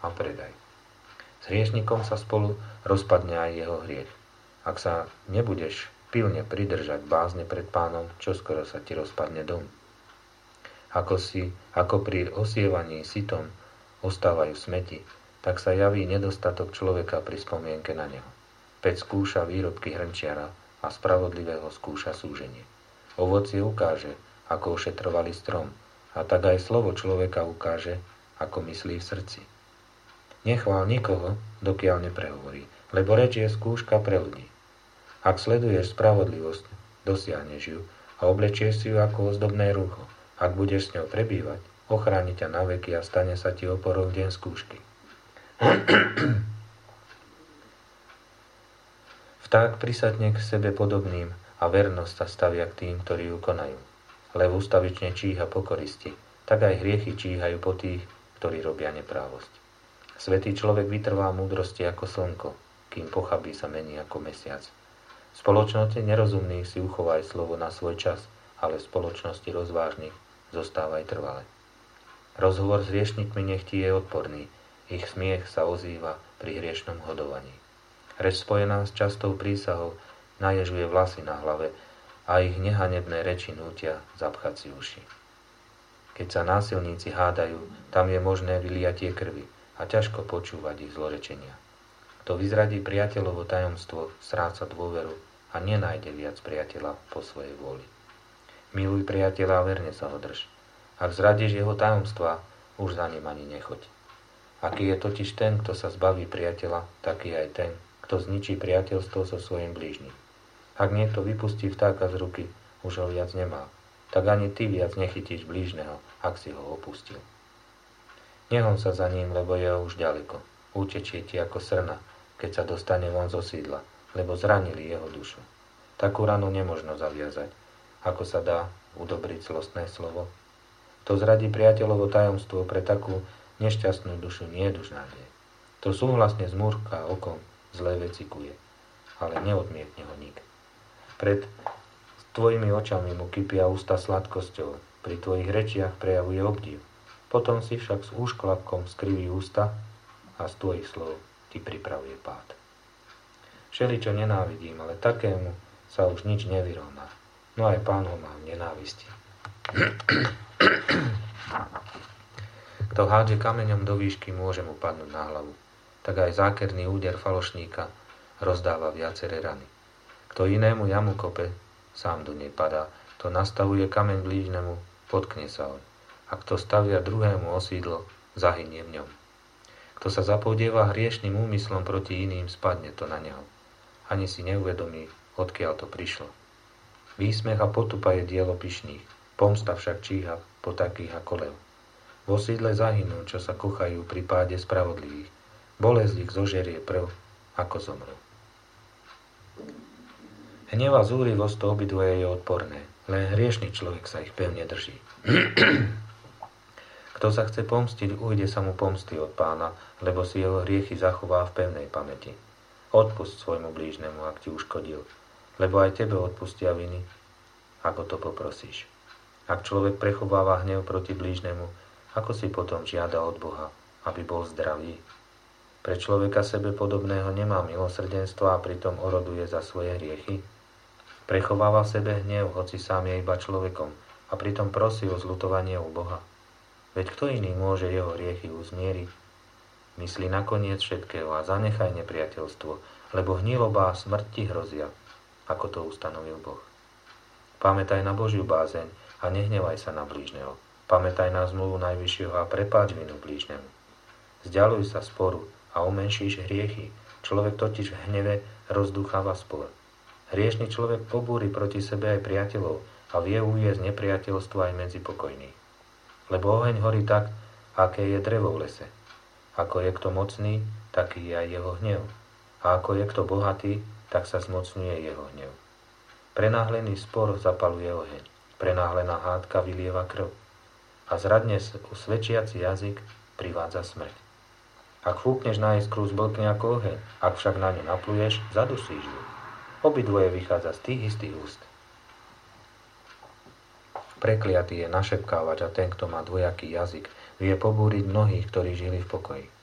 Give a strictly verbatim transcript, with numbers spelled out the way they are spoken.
a predaj. S hriešnikom sa spolu rozpadne aj jeho hriech. Ak sa nebudeš pilne pridržať bázne pred Pánom, čoskoro sa ti rozpadne dom. Ako, si, ako pri osievaní sitom ostávajú smeti, tak sa javí nedostatok človeka pri spomienke na neho. Päť skúša výrobky hrnčiara a spravodlivého skúša súženie. Ovocie ukáže, ako ošetrovali strom, a tak aj slovo človeka ukáže, ako myslí v srdci. Nechvál nikoho, dokiaľ neprehovorí, lebo reč je skúška pre ľudí. Ak sleduješ spravodlivosť, dosiahneš ju a oblečieš si ju ako ozdobné rúcho. Ak budeš s ňou prebývať, ochráni ťa na veky a stane sa ti oporou v deň skúšky. Vták prisadne k sebe podobným a vernosť sa stavia k tým, ktorí ju konajú. Lev ustavične číha po koristi, tak aj hriechy číhajú po tých, ktorí robia neprávosť. Svätý človek vytrvá múdrosti ako slnko, kým pochabí sa mení ako mesiac. V spoločnosti nerozumných si uchovaj slovo na svoj čas, ale v spoločnosti rozvážnych zostávaj trvale. Rozhovor s hriešnikmi nech ti je odporný, ich smiech sa ozýva pri hriešnom hodovaní. Reč spojená s častou prísahou naježuje vlasy na hlave a ich nehanebné reči nútia zapchať si uši. Keď sa násilníci hádajú, tam je možné vyliatie krvi a ťažko počúvať ich zlorečenia. Kto vyzradí priateľovo tajomstvo, stráca dôveru a nenájde viac priateľa po svojej vôli. Miluj priateľa a verne sa ho drž. Ak zradíš jeho tajomstvá, už za ním ani nechoď. Aký je totiž ten, kto sa zbaví priateľa, taký aj ten, kto zničí priateľstvo so svojím blížnym. Ak niekto vypustí vtáka z ruky, už ho viac nemá, tak ani ty viac nechytíš blížneho, ak si ho opustil. Nehon sa za ním, lebo je už ďaleko. Utečie ti ako srna, keď sa dostane von zo sídla, lebo zranili jeho dušu. Takú ranu nemožno zaviazať, ako sa dá udobriť zlostné slovo. To zradí priateľovo tajomstvo pre takú nešťastnú dušu nie je dužnádej. To súhlasne zmúrka okom, zlé veci kuje, ale neodmietne ho nik. Pred tvojimi očami mu kypia ústa sladkosťou, pri tvojich rečiach prejavuje obdiv. Potom si však s úšklapkom skriví ústa a z tvojich slov ti pripravuje pád. Všeličo nenávidím, ale takému sa už nič nevyrovná. No aj Pán ho má v nenávisti. Kto hádže kameňom do výšky, môže mu padnúť na hlavu. Tak aj zákerný úder falošníka rozdáva viaceré rany. Kto inému jamu kope, sám do nej padá. Kto nastavuje kameň blížnemu, potkne sa on. A kto stavia druhému osídlo, zahynie v ňom. Kto sa zapodieva hriešným úmyslom proti iným, spadne to na neho. Ani si neuvedomí, odkiaľ to prišlo. Výsmech a potupa je dielo pyšných, pomsta však číha po takých ako lev. V osídle zahynú, čo sa kochajú pri páde spravodlivých. Bolesť ich zožerie prv, ako zomrú. Hnev a zúrivosť to obidvoje je odporné, len hriešný človek sa ich pevne drží. Kto sa chce pomstiť, ujde sa mu pomsty od Pána, lebo si jeho hriechy zachová v pevnej pamäti. Odpusť svojmu blížnemu, ak ti uškodil, lebo aj tebe odpustia viny, ako to poprosíš. Ak človek prechováva hnev proti blížnemu, ako si potom žiada od Boha, aby bol zdravý? Pre človeka sebe podobného nemá milosrdenstva a pritom oroduje za svoje hriechy. Prechováva v sebe hnev, hoci sám je iba človekom, a pritom prosí o zľutovanie u Boha. Veď kto iný môže jeho hriechy uzmieriť? Myslí nakoniec všetkého a zanechaj nepriateľstvo, lebo hnilobá a smrť ti hrozia, ako to ustanovil Boh. Pamätaj na Božiu bázeň a nehnevaj sa na blížneho. Pamätaj na zmluvu Najvyššieho a prepáč vinu blížnemu. Vzdialuj sa sporu a umenšíš hriechy. Človek totiž v hneve rozducháva spor. Hriešný človek pobúri proti sebe aj priateľov a vie uviesť nepriateľstvo aj medzi pokojných. Lebo oheň horí tak, aké je drevo v lese. Ako je kto mocný, taký je aj jeho hnev. A ako je kto bohatý, tak sa zmocňuje jeho hnev. Prenáhlený spor zapaluje oheň. Prenáhlená hádka vylieva krv. A zradne usvedčiaci jazyk privádza smrť. Ak fúkneš na iskru, zblkne ako oheň. Ak však na ňu napluješ, zadusíš ju. Obidvoje vychádza z tých istých úst. Prekliatý je našepkávač a ten, kto má dvojaký jazyk, vie pobúriť mnohých, ktorí žili v pokoji.